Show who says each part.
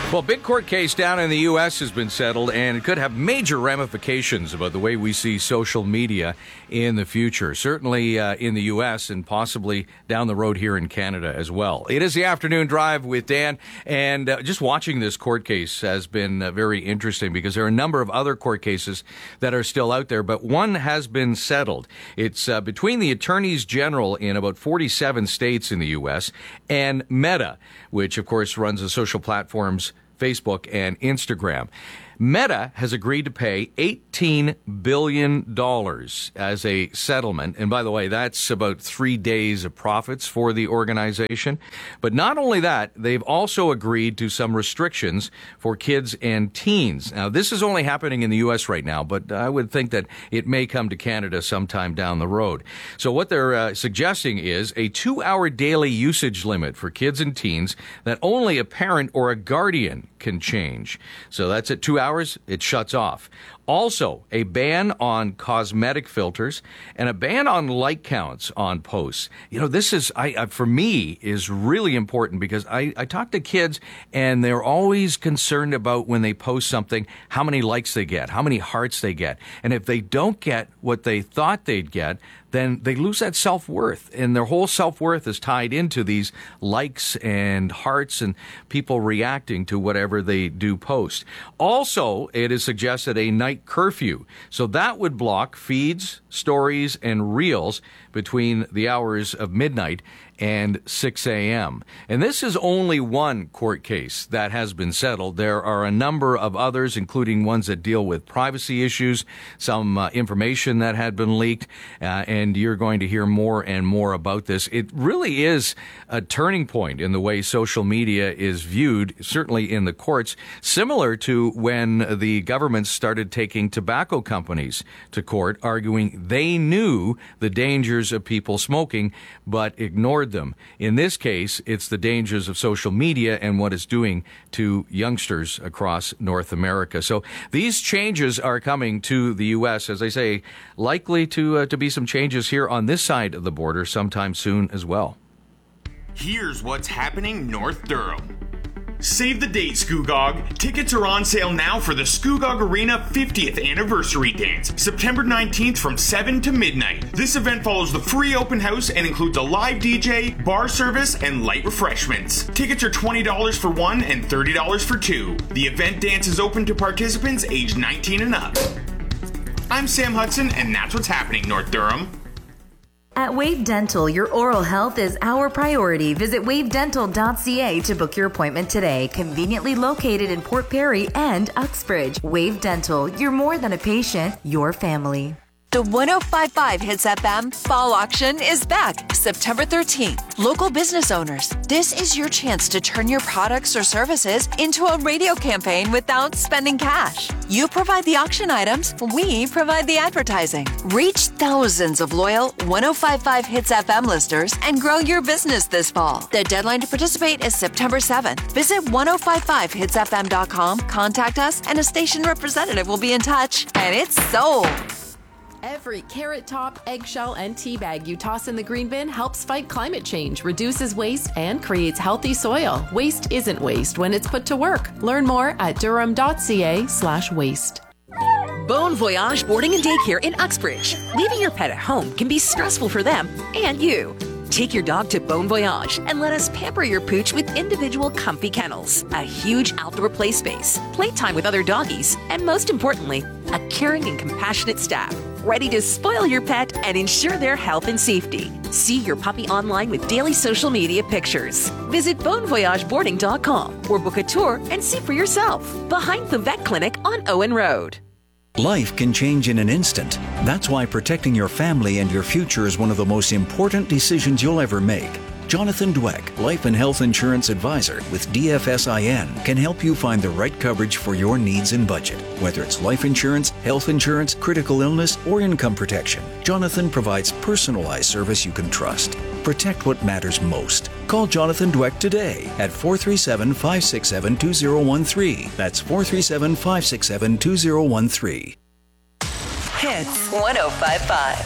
Speaker 1: Well, big court case down in the U.S. has been settled, and it could have major ramifications about the way we see social media in the future, certainly in the U.S. and possibly down the road here in Canada as well. It is the Afternoon Drive with Dan, and just watching this court case has been very interesting because there are a number of other court cases that are still out there, but one has been settled. It's between the attorneys general in about 47 states in the U.S. and Meta, which, of course, runs the social platforms Facebook and Instagram. Meta has agreed to pay $18 billion as a settlement. And by the way, that's about 3 days of profits for the organization. But not only that, they've also agreed to some restrictions for kids and teens. Now, this is only happening in the U.S. right now, but I would think that it may come to Canada sometime down the road. So what they're suggesting is a 2-hour daily usage limit for kids and teens that only a parent or a guardian can change. So that's at 2 hours, it shuts off. Also, a ban on cosmetic filters and a ban on like counts on posts. You know, this is, for me, is really important because I talk to kids and they're always concerned about when they post something, how many likes they get, how many hearts they get. And if they don't get what they thought they'd get, then they lose that self-worth. And their whole self-worth is tied into these likes and hearts and people reacting to whatever they do post. Also, it is suggested a night curfew. So that would block feeds, stories, and reels between the hours of midnight and 6 a.m. And this is only one court case that has been settled. There are a number of others, including ones that deal with privacy issues, some information that had been leaked, and you're going to hear more and more about this. It really is a turning point in the way social media is viewed, certainly in the courts, similar to when the government started taking tobacco companies to court, arguing they knew the dangers of people smoking, but ignored them. In this case, it's the dangers of social media and what it's doing to youngsters across North America. So these changes are coming to the U.S., as I say, likely to be some changes here on this side of the border sometime soon as well.
Speaker 2: Here's what's happening North Durham. Save the date, Scugog. Tickets are on sale now for the Scugog Arena 50th Anniversary Dance, September 19th from 7 to midnight. This event follows the free open house and includes a live DJ, bar service, and light refreshments. Tickets are $20 for one and $30 for two. The event dance is open to participants aged 19 and up. I'm Sam Hudson, and that's what's happening North Durham.
Speaker 3: At Wave Dental, your oral health is our priority. Visit wavedental.ca to book your appointment today. Conveniently located in Port Perry and Uxbridge. Wave Dental, you're more than a patient, your family.
Speaker 4: The 105.5 Hits FM Fall Auction is back September 13th. Local business owners, this is your chance to turn your products or services into a radio campaign without spending cash. You provide the auction items, we provide the advertising. Reach thousands of loyal 105.5 Hits FM listeners and grow your business this fall. The deadline to participate is September 7th. Visit 1055hitsfm.com, contact us, and a station representative will be in touch. And it's sold.
Speaker 5: Every carrot top, eggshell, and tea bag you toss in the green bin helps fight climate change, reduces waste, and creates healthy soil. Waste isn't waste when it's put to work. Learn more at durham.ca/waste.
Speaker 6: Bon Voyage Boarding and Daycare in Uxbridge. Leaving your pet at home can be stressful for them and you. Take your dog to Bon Voyage and let us pamper your pooch with individual comfy kennels, a huge outdoor play space, playtime with other doggies, and most importantly, a caring and compassionate staff ready to spoil your pet and ensure their health and safety. See your puppy online with daily social media pictures. Visit bonvoyageboarding.com or book a tour and see for yourself. Behind the vet clinic on Owen Road.
Speaker 7: Life can change in an instant. That's why protecting your family and your future is one of the most important decisions you'll ever make. Jonathan Dweck, Life and Health Insurance Advisor with DFSIN, can help you find the right coverage for your needs and budget. Whether it's life insurance, health insurance, critical illness, or income protection, Jonathan provides personalized service you can trust. Protect what matters most. Call Jonathan Dweck today at 437-567-2013. That's 437-567-2013.
Speaker 4: Hits 105.5.